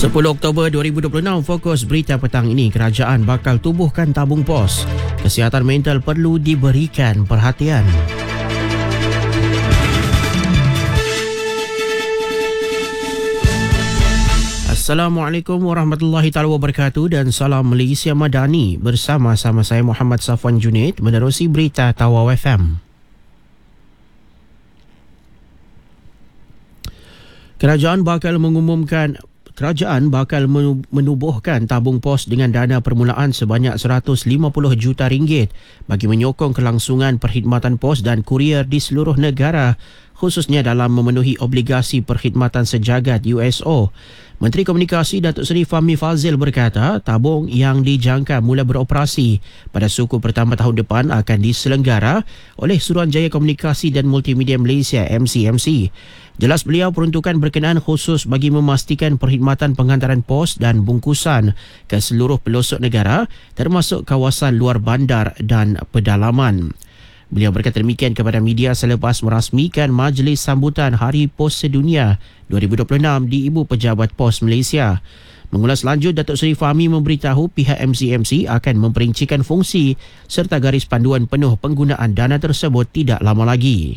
10 Oktober 2026, fokus berita petang ini, kerajaan bakal tubuhkan tabung pos. Kesihatan mental perlu diberikan perhatian. Assalamualaikum warahmatullahi taala wabarakatuh dan salam Malaysia Madani. Bersama-sama saya Muhammad Safwan Junaid menerusi berita Tawau FM. Kerajaan bakal menubuhkan tabung pos dengan dana permulaan sebanyak 150 juta ringgit bagi menyokong kelangsungan perkhidmatan pos dan kurier di seluruh negara, khususnya dalam memenuhi obligasi perkhidmatan sejagat USO. Menteri Komunikasi Datuk Seri Fahmi Fadzil berkata, tabung yang dijangka mula beroperasi pada suku pertama tahun depan akan diselenggara oleh Suruhanjaya Komunikasi dan Multimedia Malaysia MCMC. Jelas beliau, peruntukan berkenaan khusus bagi memastikan perkhidmatan penghantaran pos dan bungkusan ke seluruh pelosok negara termasuk kawasan luar bandar dan pedalaman. Beliau berkata demikian kepada media selepas merasmikan Majlis Sambutan Hari Pos Sedunia 2026 di Ibu Pejabat Pos Malaysia. Mengulas lanjut, Datuk Seri Fahmi memberitahu pihak MCMC akan memperincikan fungsi serta garis panduan penuh penggunaan dana tersebut tidak lama lagi.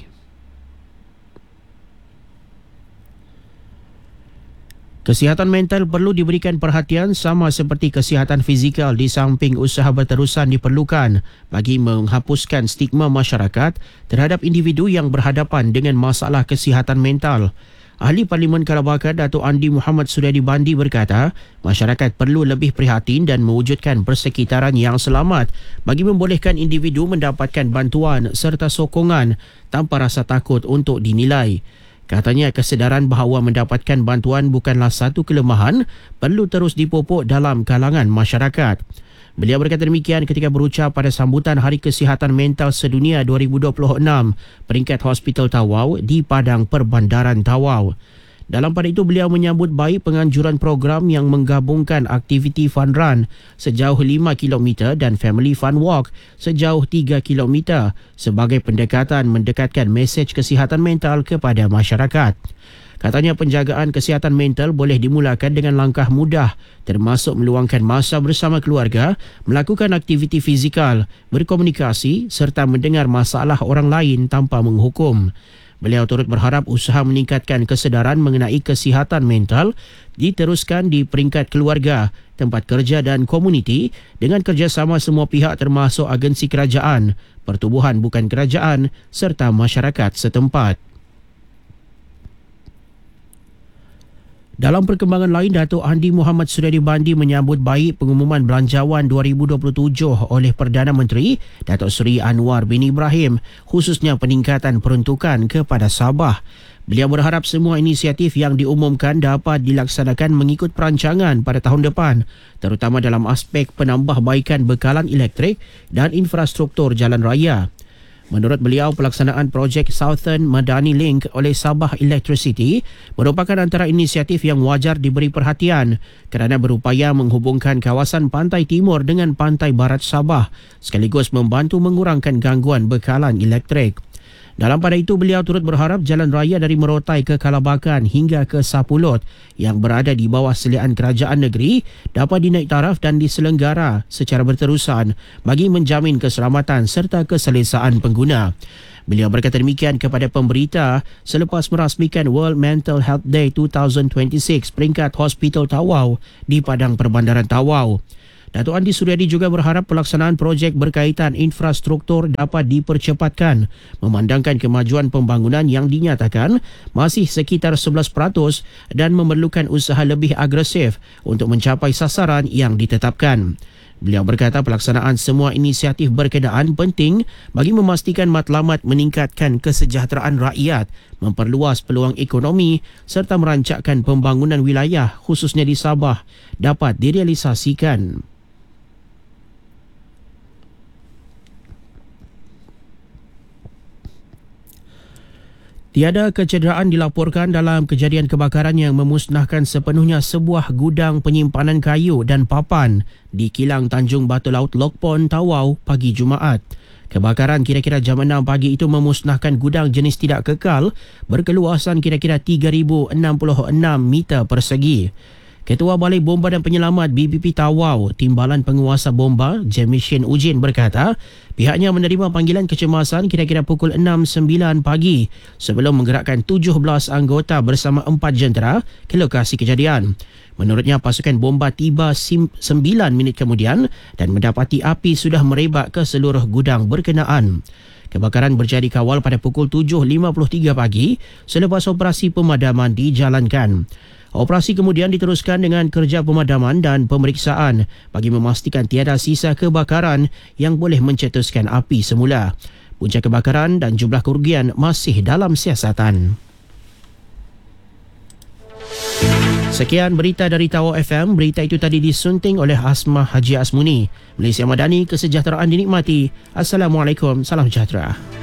Kesihatan mental perlu diberikan perhatian sama seperti kesihatan fizikal, di samping usaha berterusan diperlukan bagi menghapuskan stigma masyarakat terhadap individu yang berhadapan dengan masalah kesihatan mental. Ahli Parlimen Kalabaka Datuk Andi Muhammad Suryadi Bandi berkata, masyarakat perlu lebih prihatin dan mewujudkan persekitaran yang selamat bagi membolehkan individu mendapatkan bantuan serta sokongan tanpa rasa takut untuk dinilai. Katanya, kesedaran bahawa mendapatkan bantuan bukanlah satu kelemahan perlu terus dipupuk dalam kalangan masyarakat. Beliau berkata demikian ketika berucap pada sambutan Hari Kesihatan Mental Sedunia 2026 peringkat Hospital Tawau di Padang Perbandaran Tawau. Dalam pada itu, beliau menyambut baik penganjuran program yang menggabungkan aktiviti fun run sejauh 5 km dan family fun walk sejauh 3 km sebagai pendekatan mendekatkan mesej kesihatan mental kepada masyarakat. Katanya, penjagaan kesihatan mental boleh dimulakan dengan langkah mudah, termasuk meluangkan masa bersama keluarga, melakukan aktiviti fizikal, berkomunikasi serta mendengar masalah orang lain tanpa menghukum. Beliau turut berharap usaha meningkatkan kesedaran mengenai kesihatan mental diteruskan di peringkat keluarga, tempat kerja dan komuniti dengan kerjasama semua pihak termasuk agensi kerajaan, pertubuhan bukan kerajaan serta masyarakat setempat. Dalam perkembangan lain, Datuk Andi Muhammad Suryadi Bandi menyambut baik pengumuman Belanjawan 2027 oleh Perdana Menteri Datuk Seri Anwar bin Ibrahim, khususnya peningkatan peruntukan kepada Sabah. Beliau berharap semua inisiatif yang diumumkan dapat dilaksanakan mengikut perancangan pada tahun depan, terutama dalam aspek penambahbaikan bekalan elektrik dan infrastruktur jalan raya. Menurut beliau, pelaksanaan projek Southern Madani Link oleh Sabah Electricity merupakan antara inisiatif yang wajar diberi perhatian kerana berupaya menghubungkan kawasan pantai timur dengan pantai barat Sabah sekaligus membantu mengurangkan gangguan bekalan elektrik. Dalam pada itu, beliau turut berharap jalan raya dari Merotai ke Kalabakan hingga ke Sapulot yang berada di bawah seliaan kerajaan negeri dapat dinaik taraf dan diselenggara secara berterusan bagi menjamin keselamatan serta keselesaan pengguna. Beliau berkata demikian kepada pemberita selepas merasmikan World Mental Health Day 2026 peringkat Hospital Tawau di Padang Perbandaran Tawau. Datuk Andi Suryadi juga berharap pelaksanaan projek berkaitan infrastruktur dapat dipercepatkan memandangkan kemajuan pembangunan yang dinyatakan masih sekitar 11% dan memerlukan usaha lebih agresif untuk mencapai sasaran yang ditetapkan. Beliau berkata pelaksanaan semua inisiatif berkenaan penting bagi memastikan matlamat meningkatkan kesejahteraan rakyat, memperluas peluang ekonomi serta merancangkan pembangunan wilayah khususnya di Sabah dapat direalisasikan. Tiada kecederaan dilaporkan dalam kejadian kebakaran yang memusnahkan sepenuhnya sebuah gudang penyimpanan kayu dan papan di kilang Tanjung Batu Laut Lokpon, Tawau pagi Jumaat. Kebakaran kira-kira jam 6 pagi itu memusnahkan gudang jenis tidak kekal berkeluasan kira-kira 3,066 meter persegi. Ketua Balai Bomba dan Penyelamat BBP Tawau, Timbalan Penguasa Bomba, Jemishin Ujin berkata, pihaknya menerima panggilan kecemasan kira-kira pukul 6.09 pagi sebelum menggerakkan 17 anggota bersama 4 jentera ke lokasi kejadian. Menurutnya, pasukan bomba tiba 9 minit kemudian dan mendapati api sudah merebak ke seluruh gudang berkenaan. Kebakaran berjadi kawal pada pukul 7.53 pagi selepas operasi pemadaman dijalankan. Operasi kemudian diteruskan dengan kerja pemadaman dan pemeriksaan bagi memastikan tiada sisa kebakaran yang boleh mencetuskan api semula. Punca kebakaran dan jumlah kerugian masih dalam siasatan. Sekian berita dari Tawau FM. Berita itu tadi disunting oleh Asmah Haji Asmuni. Malaysia Madani, kesejahteraan dinikmati. Assalamualaikum, salam sejahtera.